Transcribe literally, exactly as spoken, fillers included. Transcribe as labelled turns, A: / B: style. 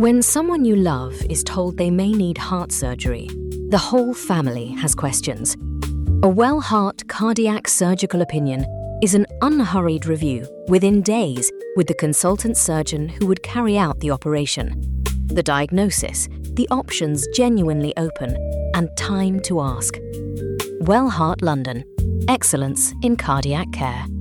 A: When someone you love is told they may need heart surgery, the whole family has questions. A Well-Heart Cardiac Surgical Opinion is an unhurried review within days with the consultant surgeon who would carry out the operation. The diagnosis, the options genuinely open, and time to ask. Well-Heart London. Excellence in cardiac care.